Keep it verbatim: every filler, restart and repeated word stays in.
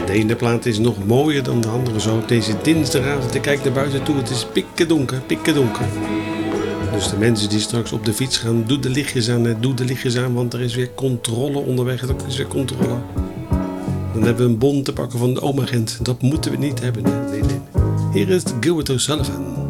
De ene plaat is nog mooier dan de andere zo op deze dinsdagavond. Ik kijk naar buiten toe, het is pikkendonker, pikkendonker. Dus de mensen die straks op de fiets gaan, doe de lichtjes aan, doe de lichtjes aan, want er is weer controle onderweg. Er is weer controle. Dan hebben we een bon te pakken van de oom-agent. Dat moeten we niet hebben. Nee, nee, nee. Hier is Gilbert O'Sullivan.